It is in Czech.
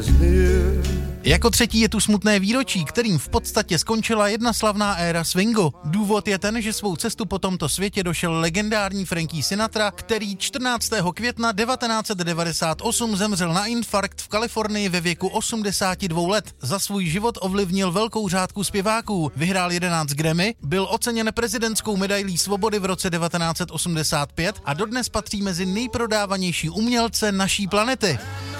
Jako třetí je tu smutné výročí, kterým v podstatě skončila jedna slavná éra swingu. Důvod je ten, že svou cestu po tomto světě došel legendární Frankie Sinatra, který 14. května 1998 zemřel na infarkt v Kalifornii ve věku 82 let. Za svůj život ovlivnil velkou řádku zpěváků, vyhrál 11 Grammy, byl oceněn prezidentskou medailí svobody v roce 1985 a dodnes patří mezi nejprodávanější umělce naší planety.